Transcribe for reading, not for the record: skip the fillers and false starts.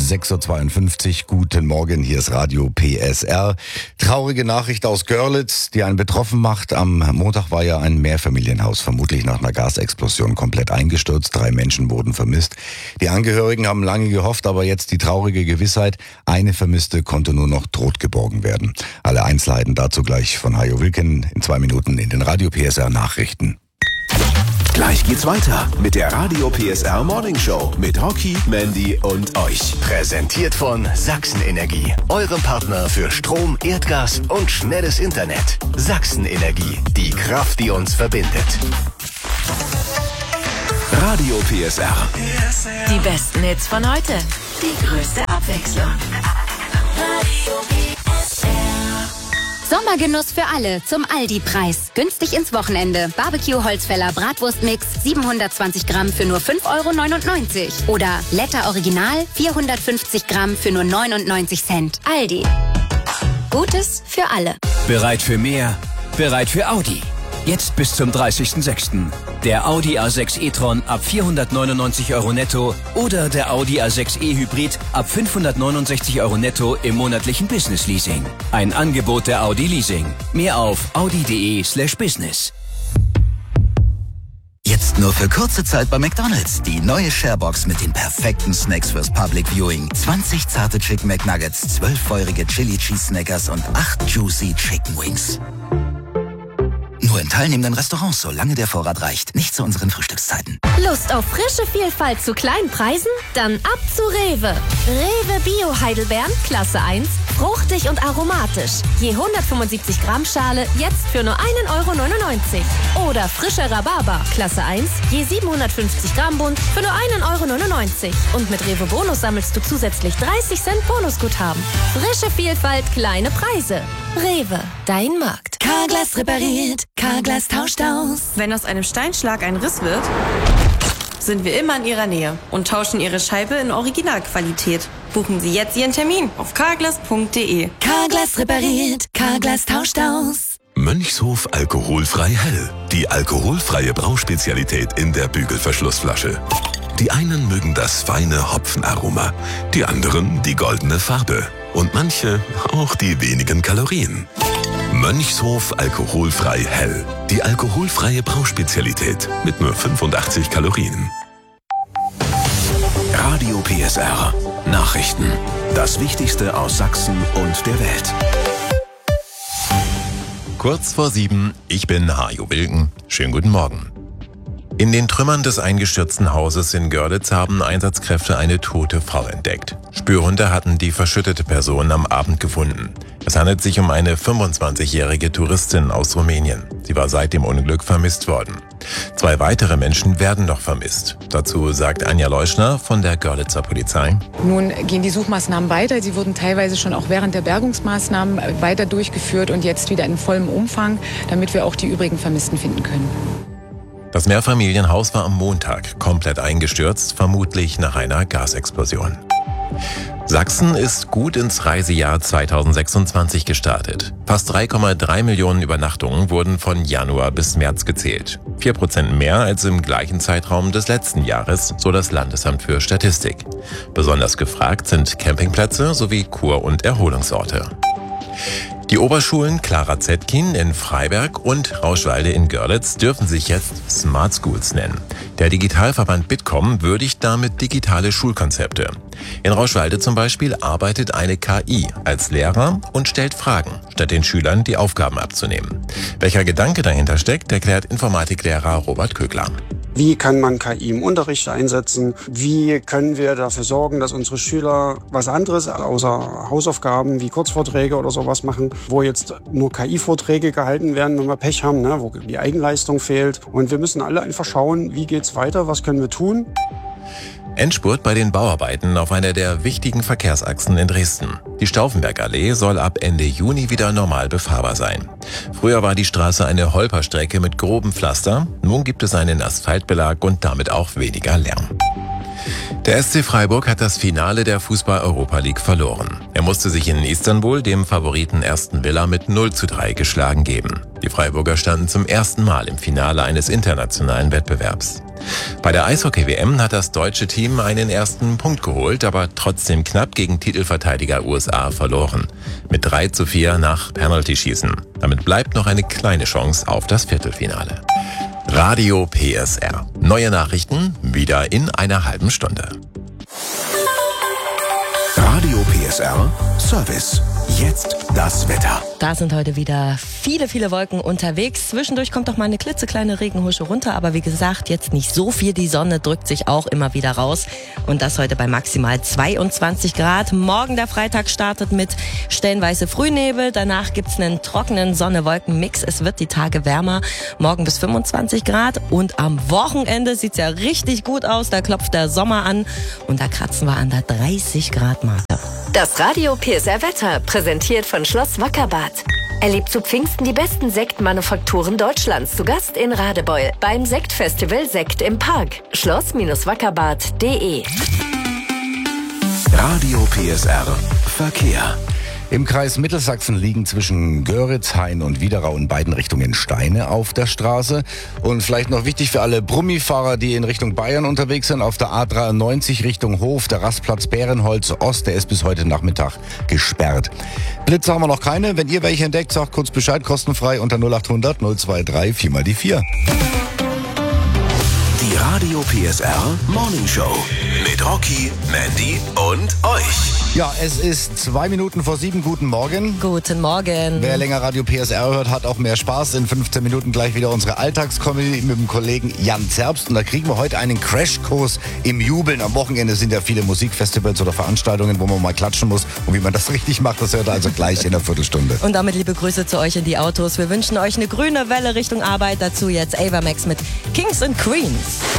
6.52 Uhr. Guten Morgen, hier ist Radio PSR. Traurige Nachricht aus Görlitz, die einen betroffen macht. Am Montag war ja ein Mehrfamilienhaus vermutlich nach einer Gasexplosion komplett eingestürzt. 3 Menschen wurden vermisst. Die Angehörigen haben lange gehofft, aber jetzt die traurige Gewissheit, eine Vermisste konnte nur noch tot geborgen werden. Alle Einzelheiten dazu gleich von Hajo Wilken in 2 Minuten in den Radio PSR Nachrichten. Gleich geht's weiter mit der Radio PSR Morning Show mit Rocky, Mandy und euch. Präsentiert von Sachsenenergie, eurem Partner für Strom, Erdgas und schnelles Internet. Sachsenenergie, die Kraft, die uns verbindet. Radio PSR. Die besten Hits von heute. Die größte Abwechslung. Radio PSR. Sommergenuss für alle zum Aldi-Preis. Günstig ins Wochenende. Barbecue-Holzfäller Bratwurstmix 720 Gramm für nur 5,99 €. Oder Letter Original 450 Gramm für nur 99 Cent. Aldi. Gutes für alle. Bereit für mehr? Bereit für Audi. Jetzt bis zum 30.06. Der Audi A6 e-tron ab 499 € netto oder der Audi A6 e-Hybrid ab 569 € netto im monatlichen Business-Leasing. Ein Angebot der Audi Leasing. Mehr auf audi.de/business. Jetzt nur für kurze Zeit bei McDonald's. Die neue Sharebox mit den perfekten Snacks fürs Public Viewing. 20 zarte Chicken McNuggets, 12 feurige Chili Cheese Snackers und 8 Juicy Chicken Wings. Nur in teilnehmenden Restaurants, solange der Vorrat reicht. Nicht zu unseren Frühstückszeiten. Lust auf frische Vielfalt zu kleinen Preisen? Dann ab zu Rewe. Rewe Bio Heidelbeeren, Klasse 1, fruchtig und aromatisch. Je 175 Gramm Schale, jetzt für nur 1,99 €. Oder frische Rhabarber, Klasse 1, je 750 Gramm Bund, für nur 1,99 €. Und mit Rewe Bonus sammelst du zusätzlich 30 Cent Bonusguthaben. Frische Vielfalt, kleine Preise. Rewe, dein Markt. Carglass repariert, Carglass tauscht aus. Wenn aus einem Steinschlag ein Riss wird, sind wir immer in Ihrer Nähe und tauschen Ihre Scheibe in Originalqualität. Buchen Sie jetzt Ihren Termin auf carglass.de. Carglass repariert, Carglass tauscht aus. Mönchshof alkoholfrei hell. Die alkoholfreie Brauspezialität in der Bügelverschlussflasche. Die einen mögen das feine Hopfenaroma, die anderen die goldene Farbe und manche auch die wenigen Kalorien. Mönchshof alkoholfrei hell. Die alkoholfreie Brauspezialität mit nur 85 Kalorien. Radio PSR. Nachrichten. Das Wichtigste aus Sachsen und der Welt. Kurz vor 7, ich bin Hajo Wilken. Schönen guten Morgen. In den Trümmern des eingestürzten Hauses in Görlitz haben Einsatzkräfte eine tote Frau entdeckt. Spürhunde hatten die verschüttete Person am Abend gefunden. Es handelt sich um eine 25-jährige Touristin aus Rumänien. Sie war seit dem Unglück vermisst worden. 2 weitere Menschen werden noch vermisst. Dazu sagt Anja Leuschner von der Görlitzer Polizei. Nun gehen die Suchmaßnahmen weiter. Sie wurden teilweise schon auch während der Bergungsmaßnahmen weiter durchgeführt und jetzt wieder in vollem Umfang, damit wir auch die übrigen Vermissten finden können. Das Mehrfamilienhaus war am Montag komplett eingestürzt, vermutlich nach einer Gasexplosion. Sachsen ist gut ins Reisejahr 2026 gestartet. Fast 3,3 Millionen Übernachtungen wurden von Januar bis März gezählt. 4% mehr als im gleichen Zeitraum des letzten Jahres, so das Landesamt für Statistik. Besonders gefragt sind Campingplätze sowie Kur- und Erholungsorte. Die Oberschulen Clara Zetkin in Freiberg und Rauschwalde in Görlitz dürfen sich jetzt Smart Schools nennen. Der Digitalverband Bitkom würdigt damit digitale Schulkonzepte. In Rauschwalde zum Beispiel arbeitet eine KI als Lehrer und stellt Fragen, statt den Schülern die Aufgaben abzunehmen. Welcher Gedanke dahinter steckt, erklärt Informatiklehrer Robert Kögler. Wie kann man KI im Unterricht einsetzen? Wie können wir dafür sorgen, dass unsere Schüler was anderes außer Hausaufgaben wie Kurzvorträge oder sowas machen, wo jetzt nur KI-Vorträge gehalten werden, wenn wir Pech haben, ne? Wo die Eigenleistung fehlt. Und wir müssen alle einfach schauen, wie geht's weiter, was können wir tun? Endspurt bei den Bauarbeiten auf einer der wichtigen Verkehrsachsen in Dresden. Die Stauffenbergallee soll ab Ende Juni wieder normal befahrbar sein. Früher war die Straße eine Holperstrecke mit grobem Pflaster. Nun gibt es einen Asphaltbelag und damit auch weniger Lärm. Der SC Freiburg hat das Finale der Fußball-Europa League verloren. Er musste sich in Istanbul dem Favoriten Aston Villa mit 0:3 geschlagen geben. Die Freiburger standen zum ersten Mal im Finale eines internationalen Wettbewerbs. Bei der Eishockey-WM hat das deutsche Team einen ersten Punkt geholt, aber trotzdem knapp gegen Titelverteidiger USA verloren. Mit 3:4 nach Penaltyschießen. Damit bleibt noch eine kleine Chance auf das Viertelfinale. Radio PSR. Neue Nachrichten wieder in einer halben Stunde. Radio PSR Service. Jetzt das Wetter. Da sind heute wieder viele Wolken unterwegs. Zwischendurch kommt doch mal eine klitzekleine Regenhusche runter. Aber wie gesagt, jetzt nicht so viel. Die Sonne drückt sich auch immer wieder raus. Und das heute bei maximal 22 Grad. Morgen der Freitag startet mit stellenweise Frühnebel. Danach gibt's einen trockenen Sonne-Wolken-Mix. Es wird die Tage wärmer. Morgen bis 25 Grad. Und am Wochenende sieht's ja richtig gut aus. Da klopft der Sommer an. Und da kratzen wir an der 30 Grad Marke. Das Radio PSR Wetter, präsentiert von Schloss Wackerbad. Erlebt zu Pfingsten die besten Sektmanufakturen Deutschlands. Zu Gast in Radebeul beim Sektfestival Sekt im Park. Schloss-Wackerbad.de. Radio PSR Verkehr. Im Kreis Mittelsachsen liegen zwischen Göritz, Hain und Widerau in beiden Richtungen Steine auf der Straße. Und vielleicht noch wichtig für alle Brummifahrer, die in Richtung Bayern unterwegs sind, auf der A93 Richtung Hof, der Rastplatz Bärenholz Ost, der ist bis heute Nachmittag gesperrt. Blitze haben wir noch keine. Wenn ihr welche entdeckt, sagt kurz Bescheid, kostenfrei unter 0800 023 4x4. Die Radio PSR Morning Show mit Rocky, Mandy und euch. Ja, es ist 2 Minuten vor 7. Guten Morgen. Guten Morgen. Wer länger Radio PSR hört, hat auch mehr Spaß. In 15 Minuten gleich wieder unsere Alltagskomödie mit dem Kollegen Jan Zerbst. Und da kriegen wir heute einen Crashkurs im Jubeln. Am Wochenende sind ja viele Musikfestivals oder Veranstaltungen, wo man mal klatschen muss. Und wie man das richtig macht, das hört ihr also gleich in einer Viertelstunde. Und damit liebe Grüße zu euch in die Autos. Wir wünschen euch eine grüne Welle Richtung Arbeit. Dazu jetzt Ava Max mit Kings and Queens.